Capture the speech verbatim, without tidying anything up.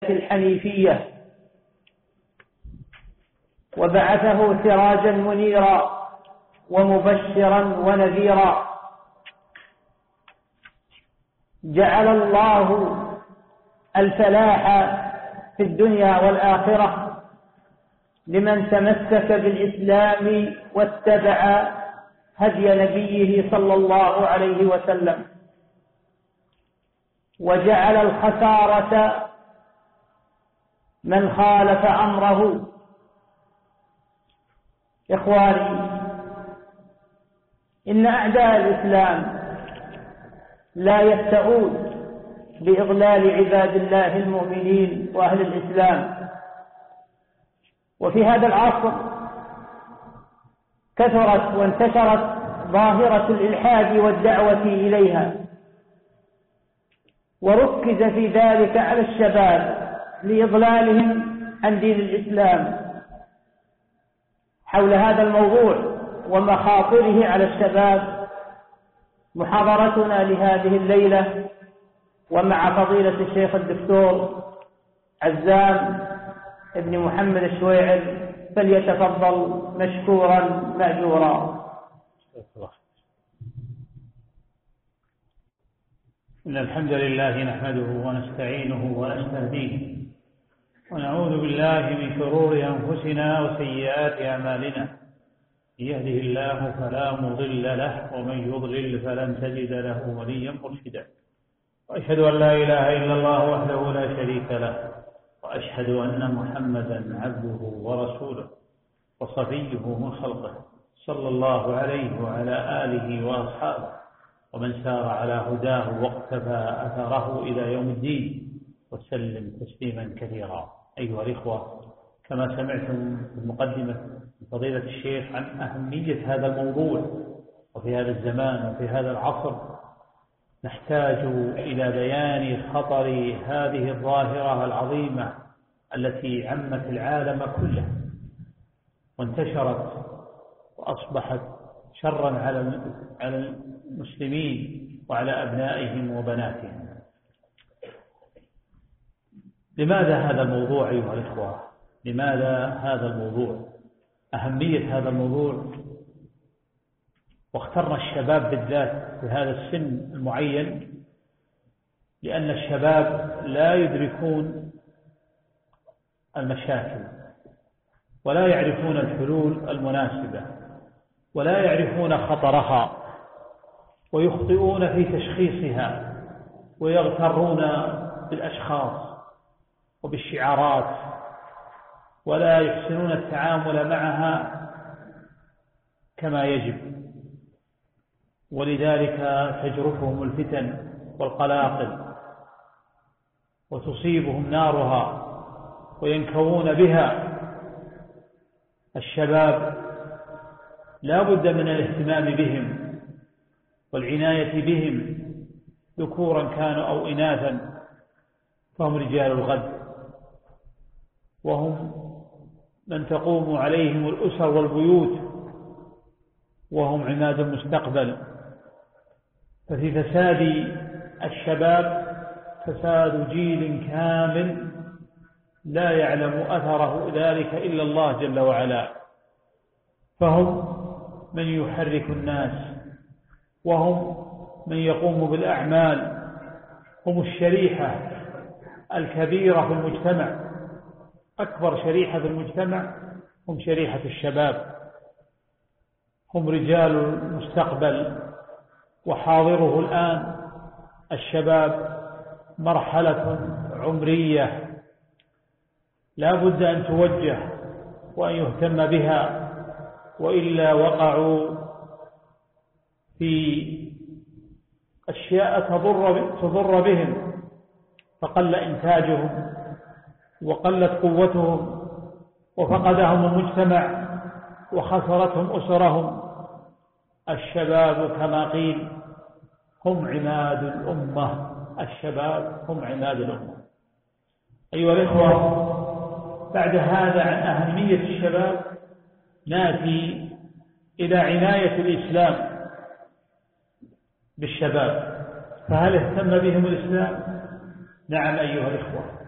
الحنيفية، وبعثه سراجا منيرا ومبشرا ونذيرا. جعل الله الفلاح في الدنيا والآخرة لمن تمسك بالإسلام واتبع هدي نبيه صلى الله عليه وسلم، وجعل الخسارة من خالف أمره. إخواني، إن أعداء الإسلام لا يستؤون بإضلال عباد الله المؤمنين وأهل الإسلام. وفي هذا العصر كثرت وانتشرت ظاهرة الإلحاد والدعوة إليها، وركز في ذلك على الشباب لإضلالهم عن دين الإسلام. حول هذا الموضوع ومخاطره على الشباب محاضرتنا لهذه الليلة، ومع فضيلة الشيخ الدكتور عزام ابن محمد الشويعر، فليتفضل مشكورا مأجورا. إن الحمد لله نحمده ونستعينه ونستهديه، ونعوذ بالله من شرور أنفسنا وسيئات أعمالنا. من يهده الله فلا مضل له، ومن يضلل فلن تجد له وليا مرشدا. وأشهد أن لا إله إلا الله وحده لا شريك له، وأشهد أن محمدا عبده ورسوله وصفيه من خلقه، صلى الله عليه وعلى آله وأصحابه ومن سار على هداه واقتفى أثره إلى يوم الدين، وسلم تسليما كثيرا. أيها الإخوة، كما سمعتم في المقدمة من فضيلة الشيخ عن أهمية هذا الموضوع، وفي هذا الزمان وفي هذا العصر نحتاج إلى بيان خطر هذه الظاهرة العظيمة التي عمت العالم كله وانتشرت وأصبحت شرا على المسلمين وعلى أبنائهم وبناتهم. لماذا هذا الموضوع أيها الإخوة؟ لماذا هذا الموضوع؟ أهمية هذا الموضوع، واخترنا الشباب بالذات في هذا السن المعين، لأن الشباب لا يدركون المشاكل ولا يعرفون الحلول المناسبة ولا يعرفون خطرها، ويخطئون في تشخيصها، ويغترون بالأشخاص وبالشعارات، ولا يحسنون التعامل معها كما يجب. ولذلك تجرفهم الفتن والقلاقل وتصيبهم نارها وينكوون بها. الشباب لا بد من الاهتمام بهم والعناية بهم، ذكورا كانوا أو إناثا، فهم رجال الغد، وهم من تقوم عليهم الأسر والبيوت، وهم عماد المستقبل. ففي فساد الشباب فساد جيل كامل لا يعلم أثره ذلك إلا الله جل وعلا. فهم من يحرك الناس، وهم من يقوم بالأعمال، هم الشريحة الكبيرة في المجتمع. أكبر شريحة في المجتمع هم شريحة الشباب، هم رجال المستقبل. وحاضره الآن الشباب مرحلة عمرية لا بد أن توجه وأن يهتم بها، وإلا وقعوا في أشياء تضر, تضر بهم، فقل إنتاجهم وقلت قوتهم وفقدهم المجتمع وخسرتهم أسرهم. الشباب كما قيل هم عماد الأمة، الشباب هم عماد الأمة. أيها الإخوة، بعد هذا عن أهمية الشباب نأتي إلى عناية الإسلام بالشباب. فهل اهتم بهم الإسلام؟ نعم أيها الإخوة،